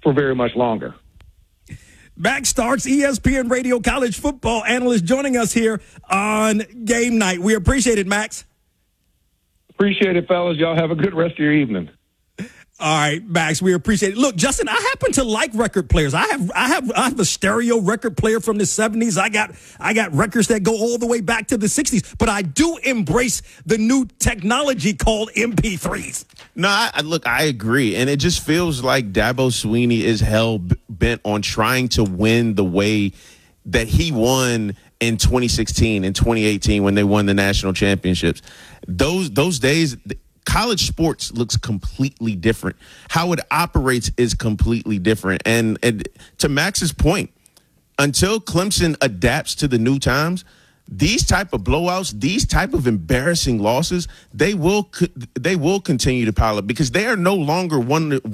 for very much longer. Max Starks, ESPN Radio college football analyst, joining us here on Game Night. We appreciate it, Max. Appreciate it, fellas. Y'all have a good rest of your evening. All right, Max, we appreciate it. Look, Justin, I happen to like record players. I have a stereo record player from the 70s. I got records that go all the way back to the 60s, but I do embrace the new technology called MP3s. No, I agree. And it just feels like Dabo Swinney is hell-bent on trying to win the way that he won in 2016 and 2018 when they won the national championships. Those days, college sports looks completely different. How it operates is completely different. And to Max's point, until Clemson adapts to the new times, these type of blowouts, these type of embarrassing losses, they will continue to pile up because they are no longer one of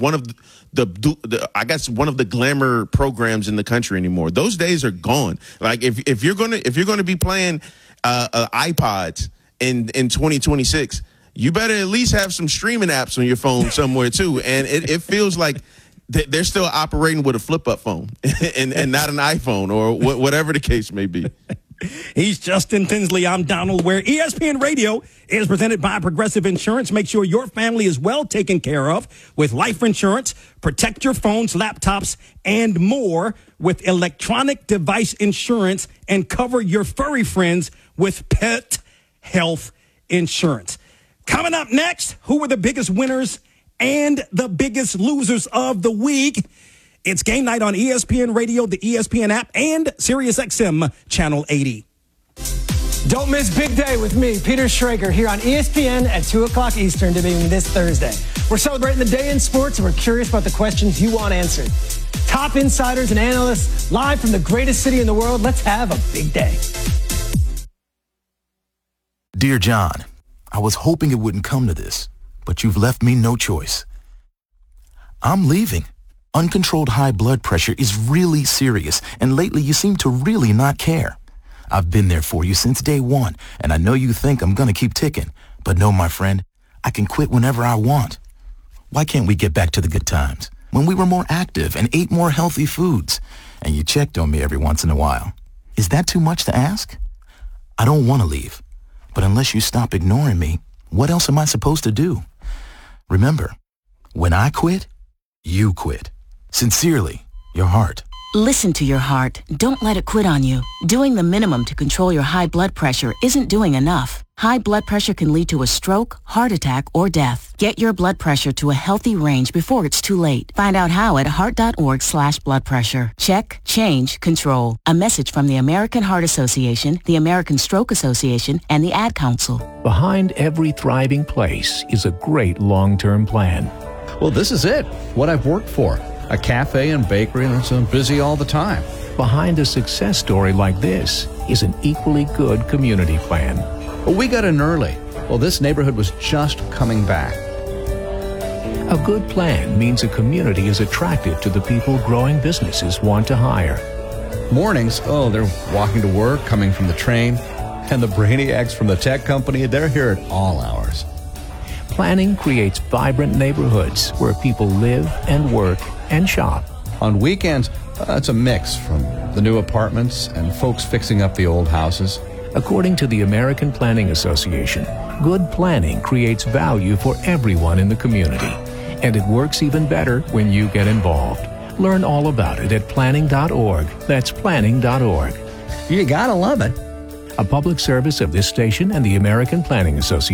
the glamour programs in the country anymore. Those days are gone. Like if you're gonna be playing iPods in 2026, you better at least have some streaming apps on your phone somewhere too. And it feels like they're still operating with a flip-up phone and not an iPhone or whatever the case may be. He's Justin Tinsley. I'm Donald Ware. ESPN Radio is presented by Progressive Insurance. Make sure your family is well taken care of with life insurance. Protect your phones, laptops, and more with electronic device insurance, and cover your furry friends with pet health insurance. Coming up next, who were the biggest winners and the biggest losers of the week? It's Game Night on ESPN Radio, the ESPN app, and SiriusXM Channel 80. Don't miss Big Day with me, Peter Schrager, here on ESPN at 2 o'clock Eastern, debuting this Thursday. We're celebrating the day in sports, and we're curious about the questions you want answered. Top insiders and analysts live from the greatest city in the world. Let's have a big day. Dear John, I was hoping it wouldn't come to this, but you've left me no choice. I'm leaving. Uncontrolled high blood pressure is really serious, and lately you seem to really not care. I've been there for you since day one, and I know you think I'm gonna keep ticking, but no, my friend, I can quit whenever I want. Why can't we get back to the good times, when we were more active and ate more healthy foods, and you checked on me every once in a while? Is that too much to ask? I don't want to leave, but unless you stop ignoring me, what else am I supposed to do? Remember, when I quit, you quit. Sincerely, your heart. Listen to your heart. Don't let it quit on you. Doing the minimum to control your high blood pressure isn't doing enough. High blood pressure can lead to a stroke, heart attack, or death. Get your blood pressure to a healthy range before it's too late. Find out how at heart.org/blood pressure. Check, change, control. A message from the American Heart Association, the American Stroke Association, and the Ad Council. Behind every thriving place is a great long-term plan. Well, this is it. What I've worked for. A cafe and bakery, and I'm busy all the time. Behind a success story like this is an equally good community plan. Well, we got in early. Well, this neighborhood was just coming back. A good plan means a community is attractive to the people growing businesses want to hire. Mornings, they're walking to work, coming from the train. And the brainiacs from the tech company, they're here at all hours. Planning creates vibrant neighborhoods where people live and work and shop. On weekends, it's a mix from the new apartments and folks fixing up the old houses. According to the American Planning Association, good planning creates value for everyone in the community. And it works even better when you get involved. Learn all about it at planning.org. That's planning.org. You gotta love it. A public service of this station and the American Planning Association.